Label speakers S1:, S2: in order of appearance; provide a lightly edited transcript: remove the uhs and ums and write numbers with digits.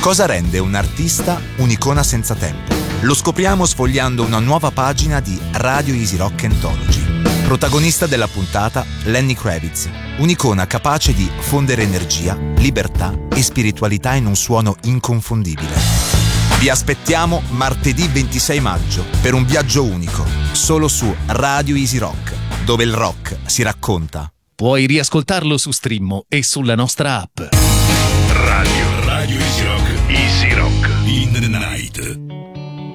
S1: Cosa rende un artista un'icona senza tempo? Lo scopriamo sfogliando una nuova pagina di Radio Easy Rock Anthology. Protagonista della puntata, Lenny Kravitz, un'icona capace di fondere energia, libertà e spiritualità in un suono inconfondibile. Vi aspettiamo martedì 26 maggio per un viaggio unico, solo su Radio Easy Rock, dove il rock si racconta.
S2: Puoi riascoltarlo su Streammo e sulla nostra app.
S3: Radio Easy Rock in the night.